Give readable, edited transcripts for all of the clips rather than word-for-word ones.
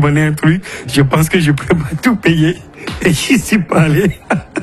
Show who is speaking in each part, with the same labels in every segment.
Speaker 1: commander un truc, je pense que je peux pas tout payer. Et j'y suis pas allé.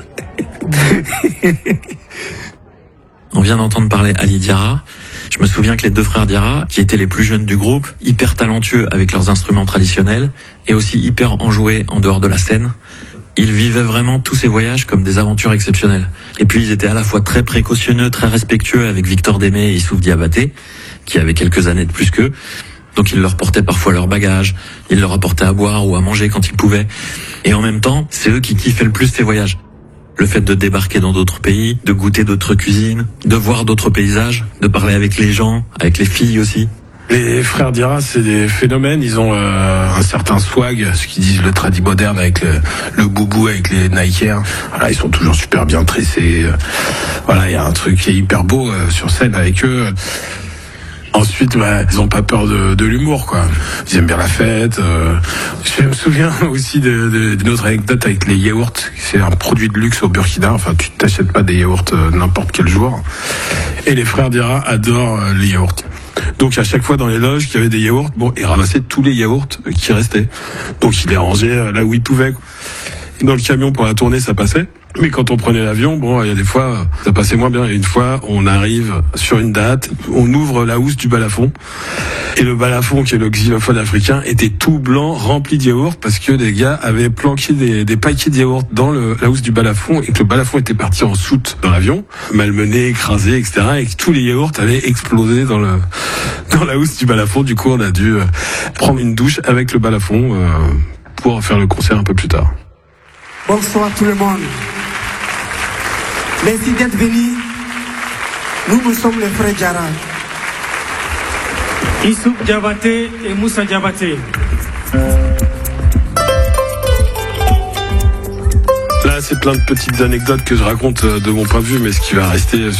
Speaker 2: On vient d'entendre parler Ali Diarra. Je me souviens que les deux frères Diarra, qui étaient les plus jeunes du groupe, hyper talentueux avec leurs instruments traditionnels, et aussi hyper enjoués en dehors de la scène, ils vivaient vraiment tous ces voyages comme des aventures exceptionnelles. Et puis ils étaient à la fois très précautionneux, très respectueux avec Victor Démé et Youssouf Diabaté, qui avaient quelques années de plus qu'eux. Donc ils leur portaient parfois leur bagage, ils leur apportaient à boire ou à manger quand ils pouvaient. Et en même temps, c'est eux qui kiffaient le plus ces voyages. Le fait de débarquer dans d'autres pays, de goûter d'autres cuisines, de voir d'autres paysages, de parler avec les gens, avec les filles aussi.
Speaker 3: Les frères Diarra, c'est des phénomènes. Ils ont un certain swag, ce qu'ils disent le tradi moderne avec le boubou, avec les Nike Air. Voilà, ils sont toujours super bien tressés. Voilà, il y a un truc qui est hyper beau sur scène avec eux. Ensuite, ils ont pas peur de l'humour, quoi. Ils aiment bien la fête. Je me souviens aussi d'une autre anecdote avec les yaourts. C'est un produit de luxe au Burkina. Enfin, tu t'achètes pas des yaourts n'importe quel jour. Et les frères Diarra adorent les yaourts. Donc à chaque fois dans les loges qu'il y avait des yaourts, ils ramassaient tous les yaourts qui restaient. Donc ils les rangeaient là où ils pouvaient. Et dans le camion pour la tournée, ça passait. Mais quand on prenait l'avion, il y a des fois, ça passait moins bien. Et une fois, on arrive sur une date, on ouvre la housse du balafon. Et le balafon, qui est le xylophone africain, était tout blanc, rempli de yaourts, parce que des gars avaient planqué des paquets de yaourts dans la housse du balafon, et que le balafon était parti en soute dans l'avion, malmené, écrasé, etc. Et que tous les yaourts avaient explosé dans la housse du balafon. Du coup, on a dû prendre une douche avec le balafon pour faire le concert un peu plus tard.
Speaker 4: Bonsoir tout le monde. Merci d'être venus. Nous sommes les frères Diarra.
Speaker 5: Youssouf Diabaté et Moussa Diabaté.
Speaker 3: Là, c'est plein de petites anecdotes que je raconte de mon point de vue, mais ce qui va rester